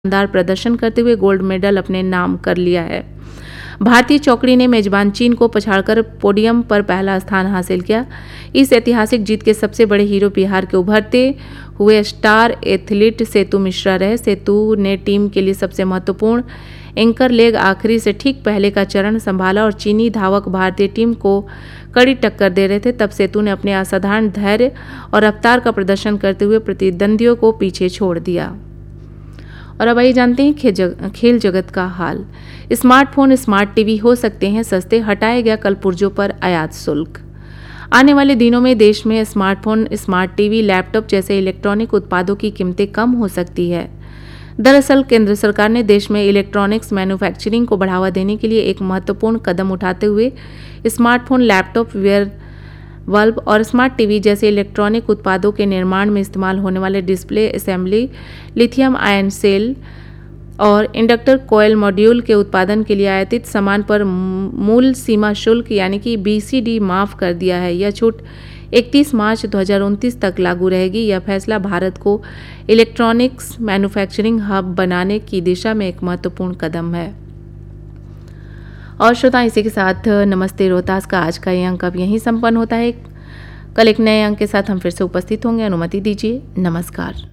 शानदार प्रदर्शन करते हुए गोल्ड मेडल अपने नाम कर लिया है। भारतीय चौकड़ी ने मेजबान चीन को पछाड़कर पोडियम पर पहला स्थान हासिल किया। इस ऐतिहासिक जीत के सबसे बड़े हीरो बिहार के उभरते हुए स्टार एथलीट सेतु मिश्रा रहे। सेतु ने टीम के लिए सबसे महत्वपूर्ण एंकर लेग आखिरी से ठीक पहले का चरण संभाला और चीनी धावक भारतीय टीम को कड़ी टक्कर दे रहे थे। तब सेतु ने अपने असाधारण धैर्य और रफ्तार का प्रदर्शन करते हुए प्रतिद्वंदियों को पीछे छोड़ दिया। और अब आइए जानते हैं खेल जगत का हाल। स्मार्टफोन, स्मार्ट टीवी हो सकते हैं सस्ते, हटाया गया कल पुर्जों पर आयात शुल्क। आने वाले दिनों में देश में स्मार्टफोन, स्मार्ट टीवी, लैपटॉप जैसे इलेक्ट्रॉनिक उत्पादों की कीमतें कम हो सकती है। दरअसल केंद्र सरकार ने देश में इलेक्ट्रॉनिक्स मैन्युफैक्चरिंग को बढ़ावा देने के लिए एक महत्वपूर्ण कदम उठाते हुए स्मार्टफोन, लैपटॉप, बल्ब और स्मार्ट टीवी जैसे इलेक्ट्रॉनिक उत्पादों के निर्माण में इस्तेमाल होने वाले display assembly, lithium ion cell और इंडक्टर कॉइल मॉड्यूल के उत्पादन के लिए आयातित सामान पर मूल सीमा शुल्क यानी कि BCD माफ कर दिया है। यह छूट 31 मार्च 2029 तक लागू रहेगी। यह फैसला भारत को इलेक्ट्रॉनिक्स मैन्युफैक्चरिंग हब बनाने की दिशा में एक महत्वपूर्ण कदम है। और श्रोता, इसी के साथ नमस्ते रोहतास का आज का ये अंक अब यहीं संपन्न होता है। कल एक नए अंक के साथ हम फिर से उपस्थित होंगे। अनुमति दीजिए। नमस्कार।